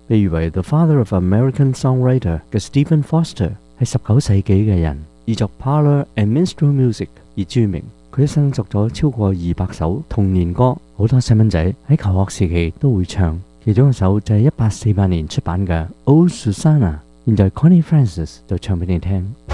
被譽為 The Father of American Songwriter 嘅 Stephen Foster 係19世紀嘅人，以作 Parlor and Minstrel Music 而著名。佢一生作咗超過200首童年歌，好多細蚊仔喺求學時期都會唱。其中一首就係1848年出版嘅《Old Susanna》，現在 Connie Francis 就唱俾你聽。